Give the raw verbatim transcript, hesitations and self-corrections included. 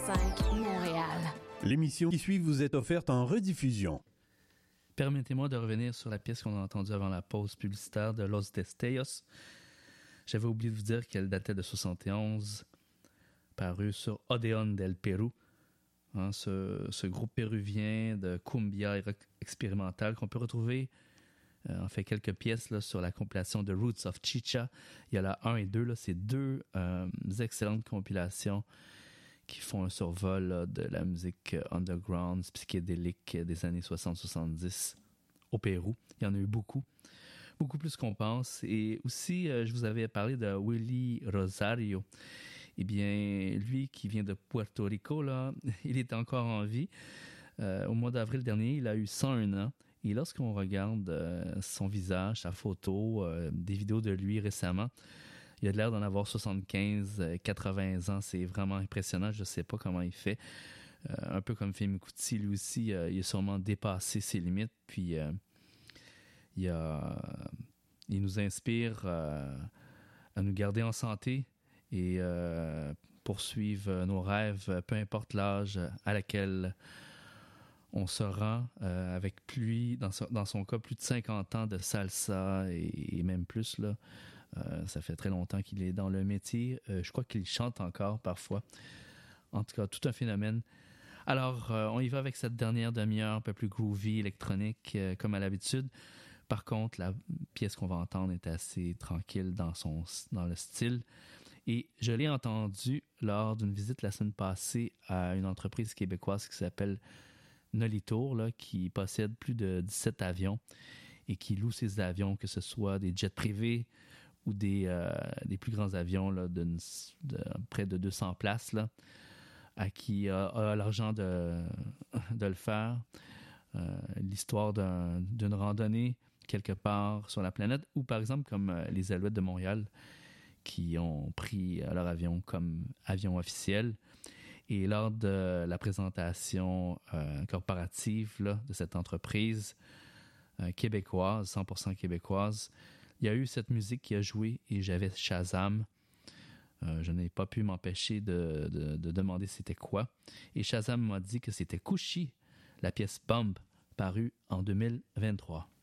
cinq Montréal. L'émission qui suit vous est offerte en rediffusion. Permettez-moi de revenir sur la pièce qu'on a entendue avant la pause publicitaire de Los Destellos. J'avais oublié de vous dire qu'elle datait de soixante et onze, parue sur Odeon del Perú, hein, ce, ce groupe péruvien de cumbia expérimentale qu'on peut retrouver, euh, en fait, quelques pièces là, sur la compilation de Roots of Chicha. Il y a la un et deux, là, c'est deux euh, excellentes compilations qui font un survol là, de la musique underground, psychédélique des années soixante soixante-dix au Pérou. Il y en a eu beaucoup, beaucoup plus qu'on pense. Et aussi, euh, je vous avais parlé de Willy Rosario. Eh bien, lui qui vient de Puerto Rico, là, il est encore en vie. Euh, au mois d'avril dernier, il a eu cent un ans. Et lorsqu'on regarde euh, son visage, sa photo, euh, des vidéos de lui récemment, il a l'air d'en avoir soixante-quinze, quatre-vingts ans. C'est vraiment impressionnant. Je ne sais pas comment il fait. Euh, un peu comme Femi Kuti, lui aussi, euh, il a sûrement dépassé ses limites. Puis, euh, il, a, il nous inspire euh, à nous garder en santé et euh, poursuivre nos rêves, peu importe l'âge à laquelle on se rend, euh, avec plus, dans, son, dans son cas, plus de cinquante ans de salsa et, et même plus, là. Euh, ça fait très longtemps qu'il est dans le métier. Euh, je crois qu'il chante encore parfois. En tout cas, tout un phénomène. Alors, euh, on y va avec cette dernière demi-heure un peu plus groovy, électronique, euh, comme à l'habitude. Par contre, la pièce qu'on va entendre est assez tranquille dans, son, dans le style. Et je l'ai entendue lors d'une visite la semaine passée à une entreprise québécoise qui s'appelle Nolitour, là, qui possède plus de dix-sept avions et qui loue ses avions, que ce soit des jets privés ou des, euh, des plus grands avions là, de, de près de deux cents places, là, à qui a, a l'argent de, de le faire. Euh, l'histoire d'un, d'une randonnée quelque part sur la planète, ou par exemple comme euh, les Alouettes de Montréal qui ont pris euh, leur avion comme avion officiel. Et lors de la présentation euh, corporative là, de cette entreprise euh, québécoise, cent pour cent québécoise, il y a eu cette musique qui a joué et j'avais Shazam. Euh, je n'ai pas pu m'empêcher de, de, de demander c'était quoi. Et Shazam m'a dit que c'était Kushi, la pièce Bomb, parue en deux mille vingt-trois.